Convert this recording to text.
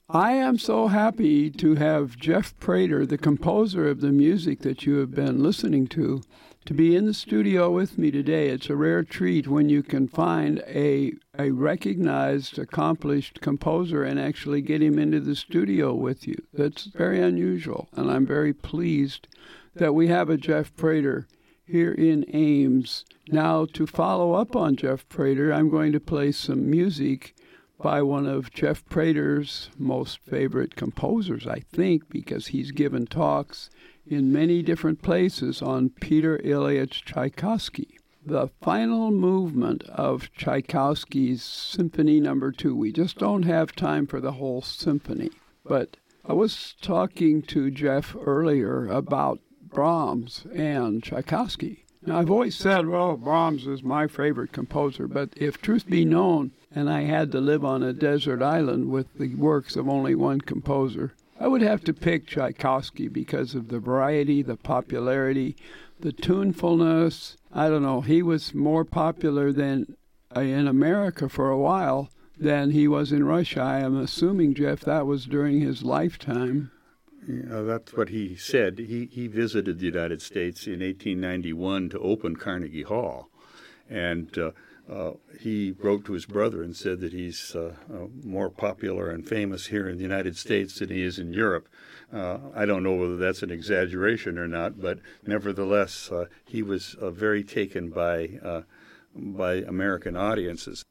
I am so happy to have Jeff Prater, the composer of the music that you have been listening to be in the studio with me today. It's a rare treat when you can find a recognized, accomplished composer and actually get him into the studio with you. That's very unusual, and I'm very pleased that we have a Jeff Prater here in Ames. Now, to follow up on Jeff Prater, I'm going to play some music by one of Jeff Prater's most favorite composers, I think, because he's given talks in many different places on Peter Ilyich Tchaikovsky. The final movement of Tchaikovsky's Symphony No. 2. We just don't have time for the whole symphony. But I was talking to Jeff earlier about Brahms and Tchaikovsky. Now, I've always said, well, Brahms is my favorite composer, but if truth be known, and I had to live on a desert island with the works of only one composer, I would have to pick Tchaikovsky because of the variety, the popularity, the tunefulness. I don't know, he was more popular than in America for a while than he was in Russia. I am assuming, Jeff, that was during his lifetime. That's what he said. He visited the United States in 1891 to open Carnegie Hall, and he wrote to his brother and said that he's more popular and famous here in the United States than he is in Europe. I don't know whether that's an exaggeration or not, but nevertheless, he was very taken by American audiences.